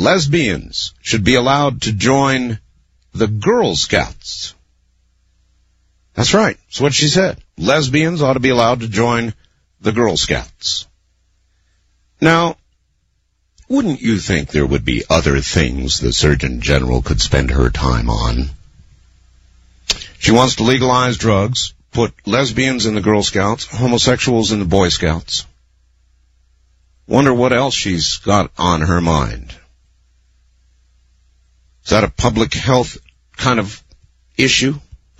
lesbians should be allowed to join the Girl Scouts. That's right. That's what she said. Lesbians ought to be allowed to join the Girl Scouts. Now, wouldn't you think there would be other things the Surgeon General could spend her time on? She wants to legalize drugs, put lesbians in the Girl Scouts, homosexuals in the Boy Scouts. Wonder what else she's got on her mind. Is that a public health kind of issue?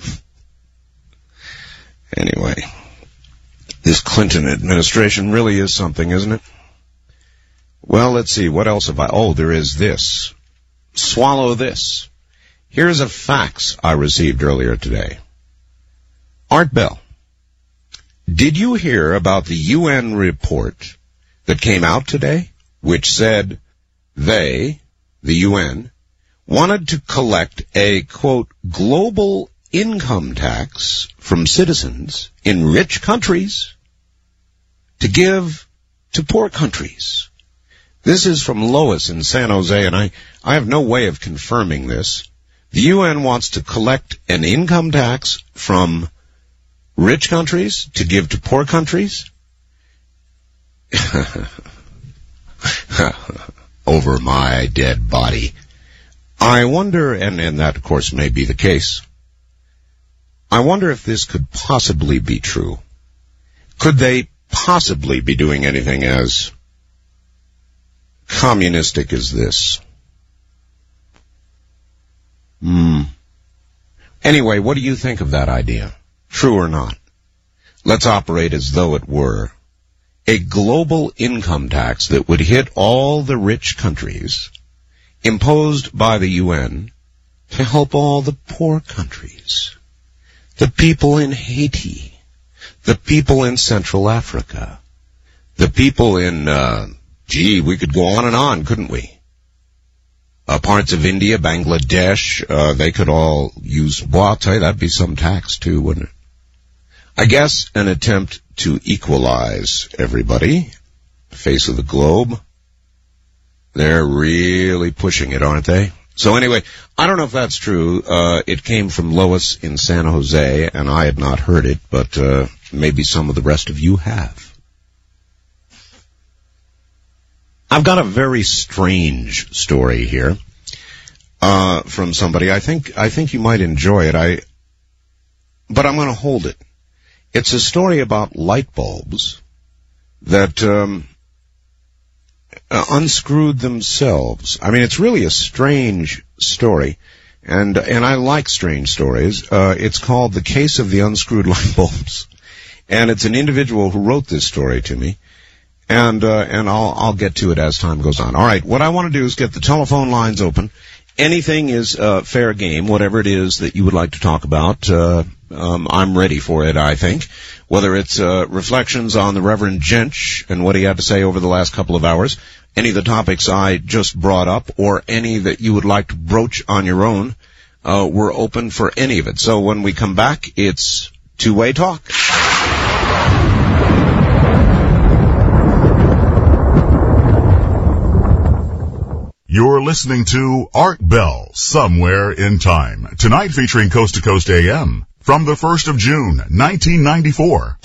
Anyway, this Clinton administration really is something, isn't it? Well, let's see. What else have I... Oh, there is this. Swallow this. Here's a fax I received earlier today. Art Bell, did you hear about the UN report that came out today, which said they, the UN, wanted to collect a, quote, global income tax from citizens in rich countries to give to poor countries? This is from Lois in San Jose, and I have no way of confirming this. The UN wants to collect an income tax from rich countries to give to poor countries? Over my dead body. I wonder, and that of course may be the case, I wonder if this could possibly be true. Could they possibly be doing anything as communistic as this? Anyway, what do you think of that idea? True or not? Let's operate as though it were a global income tax that would hit all the rich countries, imposed by the UN to help all the poor countries. The people in Haiti, the people in Central Africa, the people in, we could go on, couldn't we? Parts of India, Bangladesh, they could all use, well, I'll tell you, that'd be some tax too, wouldn't it? I guess an attempt to equalize everybody, face of the globe. They're really pushing it, aren't they? So anyway, I don't know if that's true. It came from Lois in San Jose, and I had not heard it, but maybe some of the rest of you have. I've got a very strange story here from somebody. I think you might enjoy it. But I'm going to hold it. It's a story about light bulbs that unscrewed themselves. I mean, it's really a strange story, and I like strange stories. It's called The Case of the Unscrewed Light Bulbs, and it's an individual who wrote this story to me. And I'll get to it as time goes on. All right, what I want to do is get the telephone lines open. Anything is fair game, whatever it is that you would like to talk about. I'm ready for it, I think. Whether it's reflections on the Reverend Jench and what he had to say over the last couple of hours, any of the topics I just brought up, or any that you would like to broach on your own, we're open for any of it. So when we come back, it's two-way talk. You're listening to Art Bell, Somewhere in Time. Tonight featuring Coast to Coast AM from the 1st of June, 1994.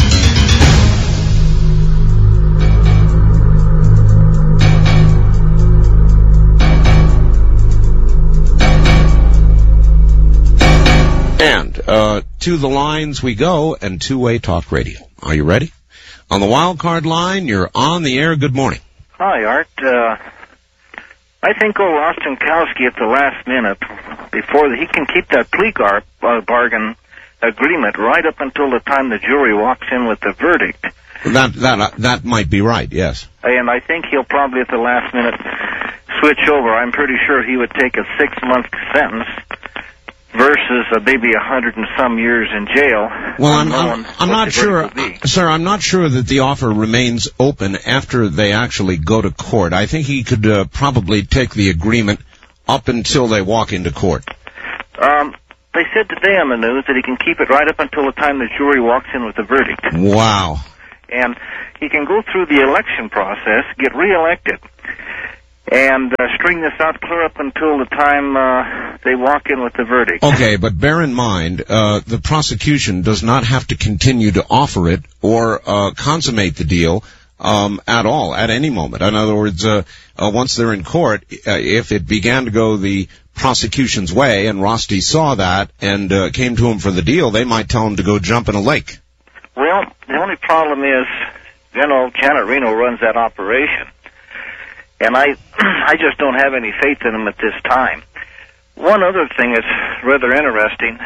And to the lines we go, and two-way talk radio. Are you ready? On the wild card line, you're on the air. Good morning. Hi, Art. I think old Ostenkowski at the last minute, before he can keep that plea bargain agreement right up until the time the jury walks in with the verdict. That might be right, yes. And I think he'll probably at the last minute switch over. I'm pretty sure he would take a 6-month sentence versus maybe 100 and some years in jail. Well, I'm not sure, sir. I'm not sure that the offer remains open after they actually go to court. I think he could probably take the agreement up until they walk into court. They said today on the news that he can keep it right up until the time the jury walks in with the verdict. Wow. And he can go through the election process, get reelected. and string this out clear up until the time they walk in with the verdict. Okay, but bear in mind, the prosecution does not have to continue to offer it or consummate the deal at all, at any moment. In other words, once they're in court, if it began to go the prosecution's way and Rosti saw that and came to him for the deal, they might tell him to go jump in a lake. Well, the only problem is, Janet Reno runs that operation. And I just don't have any faith in them at this time. One other thing that's rather interesting,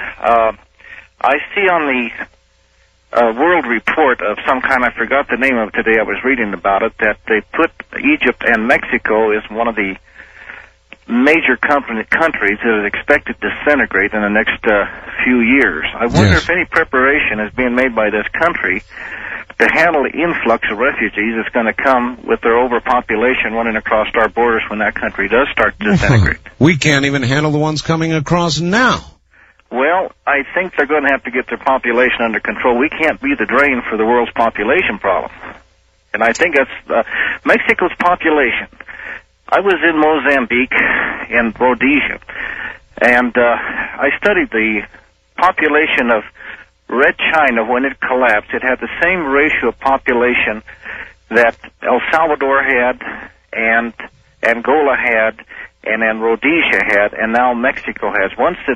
I see on the World Report of some kind, I forgot the name of it today, I was reading about it, that they put Egypt and Mexico as one of the major countries that is expected to disintegrate in the next few years. I wonder if any preparation is being made by this country to handle the influx of refugees that's going to come with their overpopulation running across our borders when that country does start to disintegrate. We can't even handle the ones coming across now. Well, I think they're going to have to get their population under control. We can't be the drain for the world's population problem. And I think that's Mexico's population. I was in Mozambique and Rhodesia, and I studied the population of Red China when it collapsed. It had the same ratio of population that El Salvador had and Angola had and then Rhodesia had and now Mexico has. Once the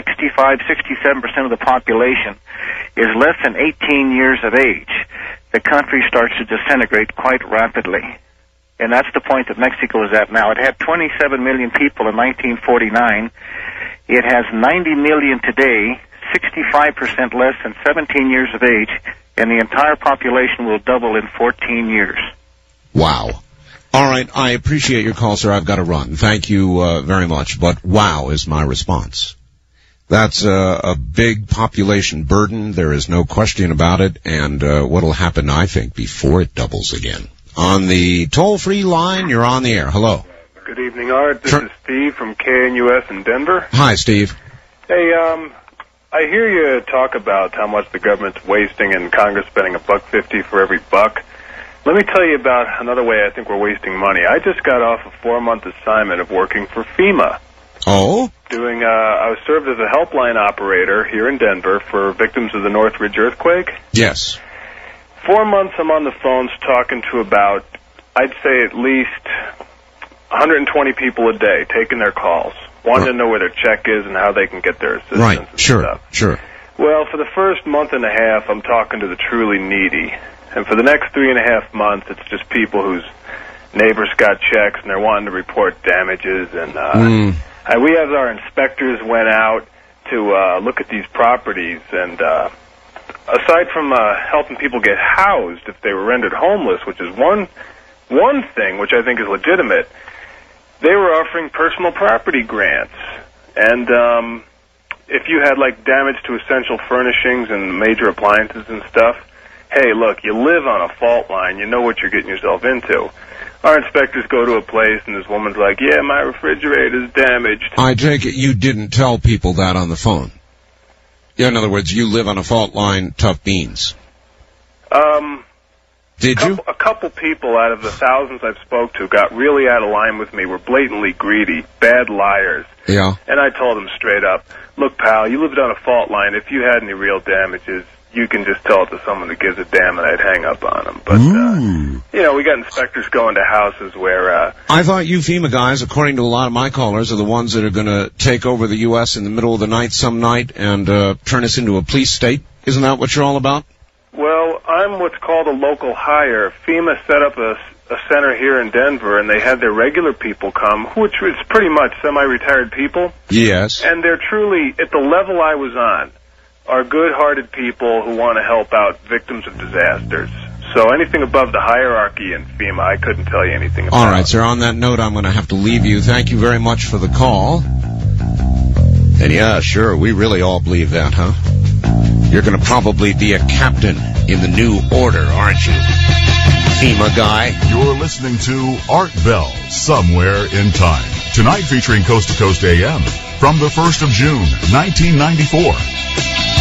65-67% of the population is less than 18 years of age, the country starts to disintegrate quite rapidly. And that's the point that Mexico is at now. It had 27 million people in 1949. It has 90 million today, 65% less than 17 years of age, and the entire population will double in 14 years. Wow. All right, I appreciate your call, sir. I've got to run. Thank you very much, but wow is my response. That's a big population burden. There is no question about it, and what'll happen, I think, before it doubles again. On the toll-free line, you're on the air. Hello. Good evening, Art. This is Steve from KNUS in Denver. Hi, Steve. Hey, I hear you talk about how much the government's wasting and Congress spending $1.50 for every buck. Let me tell you about another way I think we're wasting money. I just got off a 4-month assignment of working for FEMA. Oh? I was served as a helpline operator here in Denver for victims of the Northridge earthquake. Yes. 4 months I'm on the phones talking to about, I'd say at least 120 people a day, taking their calls, wanting to know where their check is and how they can get their assistance. Right, and sure, stuff. sure. Well, for the first month and a half, I'm talking to the truly needy. And for the next 3.5 months, it's just people whose neighbors got checks and they're wanting to report damages. And we have our inspectors went out to look at these properties. And aside from helping people get housed if they were rendered homeless, which is one thing which I think is legitimate, they were offering personal property grants. And if you had, like, damage to essential furnishings and major appliances and stuff, hey, look, you live on a fault line. You know what you're getting yourself into. Our inspectors go to a place, and this woman's like, yeah, my refrigerator's damaged. I take it you didn't tell people that on the phone. Yeah, in other words, you live on a fault line, tough beans. Did you? A couple people out of the thousands I've spoke to got really out of line with me, were blatantly greedy, bad liars. Yeah. And I told them straight up, look, pal, you lived on a fault line. If you had any real damages, you can just tell it to someone that gives a damn, and I'd hang up on them. But, we got inspectors going to houses where... I thought you FEMA guys, according to a lot of my callers, are the ones that are going to take over the U.S. in the middle of the night some night and turn us into a police state. Isn't that what you're all about? Well, I'm what's called a local hire. FEMA set up a center here in Denver, and they had their regular people come, which is pretty much semi-retired people. Yes. And they're truly, at the level I was on, are good-hearted people who want to help out victims of disasters. So anything above the hierarchy in FEMA, I couldn't tell you anything about. All right, sir. On that note, I'm going to have to leave you. Thank you very much for the call. And yeah, sure, we really all believe that, huh? You're going to probably be a captain in the new order, aren't you? FEMA guy. You're listening to Art Bell, Somewhere in Time. Tonight featuring Coast to Coast AM from the 1st of June, 1994.